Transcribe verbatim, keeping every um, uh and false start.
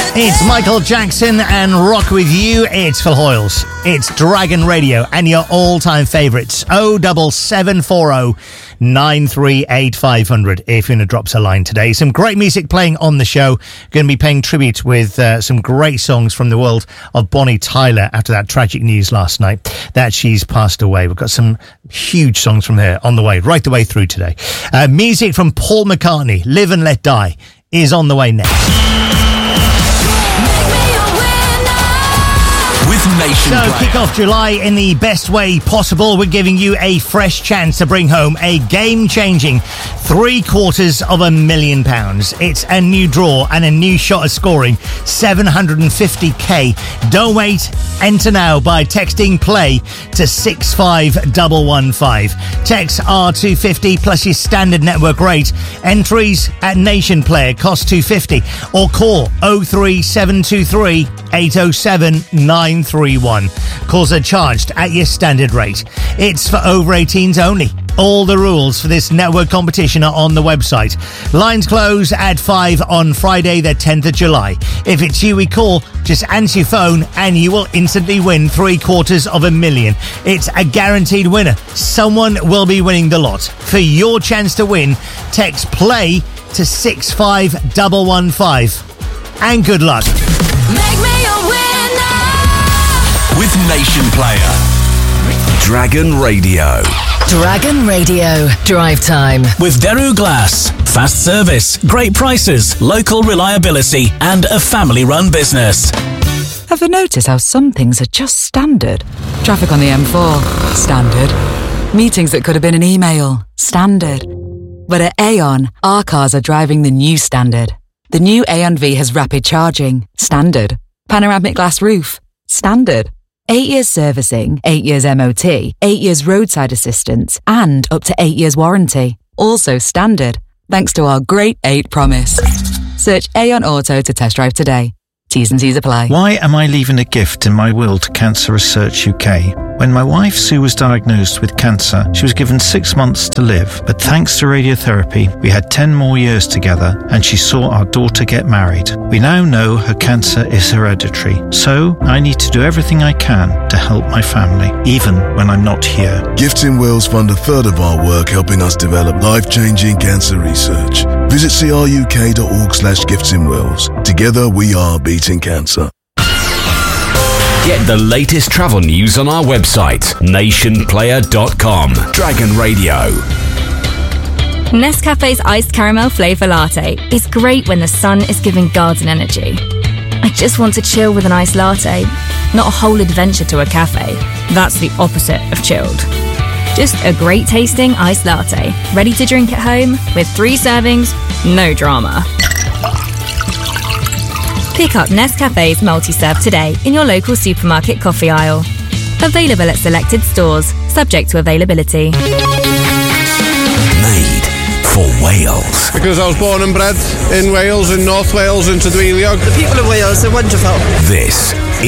It's Michael Jackson and Rock With You. It's Phil Hoyles. It's Dragon Radio and your all-time favourites. oh seven seven four oh nine three eight five hundred if you're going to drop us a line today. Some great music playing on the show. Going to be paying tribute with uh, some great songs from the world of Bonnie Tyler after that tragic news last night that she's passed away. We've got some huge songs from her on the way, right the way through today. Uh, music from Paul McCartney, Live and Let Die, is on the way next. Nation so player. Kick off July in the best way possible. We're giving you a fresh chance to bring home a game-changing three quarters of a million pounds. It's a new draw and a new shot at scoring seven hundred fifty k. Don't wait. Enter now by texting play to six five one one five. Text R two fifty plus your standard network rate. Entries at Nation Player cost two fifty or call oh three seven two three eight oh seven nine three one. Calls are charged at your standard rate. It's for over eighteens only. All the rules for this network competition are on the website. Lines close at five on Friday the tenth of July. If it's you we call, just answer your phone and you will instantly win three quarters of a million. It's a guaranteed winner. Someone will be winning the lot. For your chance to win, text play to six five one one five. And good luck. Make me a winner with Nation Player. Dragon Radio. Dragon Radio. Drive time. With Daru Glass. Fast service, great prices, local reliability, and a family-run business. Ever notice how some things are just standard? Traffic on the M four. Standard. Meetings that could have been an email. Standard. But at Aon, our cars are driving the new standard. The new Aon V has rapid charging. Standard. Panoramic glass roof. Standard. Eight years servicing, eight years M O T, eight years roadside assistance, and up to eight years warranty. Also standard, thanks to our Great Eight promise. Search Aon Auto to test drive today. T's and C's apply. Why am I leaving a gift in my will to Cancer Research U K? When my wife Sue was diagnosed with cancer, she was given six months to live. But thanks to radiotherapy, we had ten more years together and she saw our daughter get married. We now know her cancer is hereditary. So I need to do everything I can to help my family, even when I'm not here. Gifts in Wills fund a third of our work helping us develop life-changing cancer research. Visit cruk.org slash gifts in Wills. Together we are beating cancer. Get the latest travel news on our website, nation player dot com. Dragon Radio. Nescafe's iced caramel flavour latte is great when the sun is giving garden energy. I just want to chill with an iced latte, not a whole adventure to a cafe. That's the opposite of chilled. Just a great tasting iced latte, ready to drink at home with three servings, no drama. Pick up Nescafe's multi-serve today in your local supermarket coffee aisle. Available at selected stores, subject to availability. Made for Wales. Because I was born and bred in Wales, in North Wales, in Tudwiliog. The people of Wales are wonderful. This